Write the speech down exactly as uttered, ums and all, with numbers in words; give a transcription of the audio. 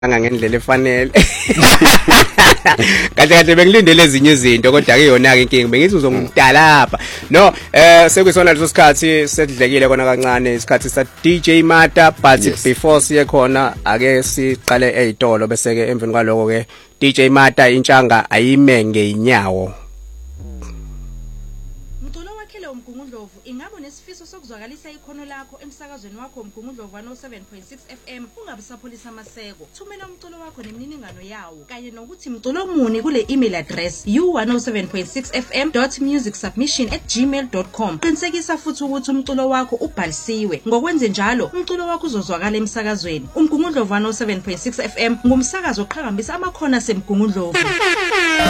ngendlela efanele kahle kahle bengilindele ezinye izinto kodwa ke yona ke inkingi bengithi uzongidala lapha no eh sekuyisona leso sikhathi sedlekile kona kancane isikhathi sa D J Mata but yes. Before siye khona ake siqale ezitolo bese ke emveni kwaloko ke D J Mata intshanga ayime ngeinyawo. Umgungundlovu ingabo nesifiso sokuzwakalisa ikhono lakho emsakazweni wakho umgungundlovu one oh seven point six F M ungabe sapholisa amaseko thumela umculo wakho nemininingano yawo kanye nokuthi umculo muni kule email address u one oh seven point six f m dot music submission at gmail dot com qinisekisa futhi ukuthi umculo wakho ubhalisiwe ngokwenze njalo umculo wakho uzozwakala emsakazweni umgungundlovu one oh seven point six F M ngumsakazo oqhakambisa amakhono asemgungundlovu.